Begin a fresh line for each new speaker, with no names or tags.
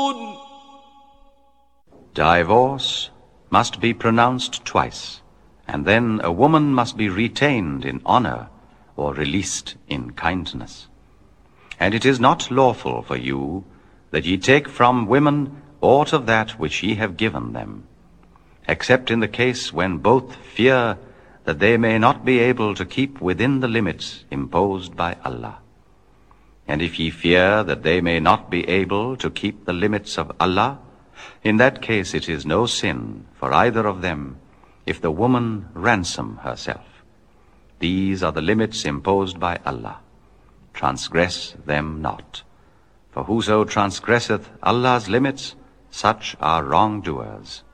Divorce must be pronounced twice, and then a woman must be retained in honor or released in kindness. And it is not lawful for you that ye take from women aught of that which ye have given them, except in the case when both fear that they may not be able to keep within the limits imposed by Allah. And if ye fear that they may not be able to keep the limits of Allah, in that case it is no sin for either of them if the woman ransom herself. These are the limits imposed by Allah. Transgress them not. For whoso transgresseth Allah's limits, such are wrongdoers.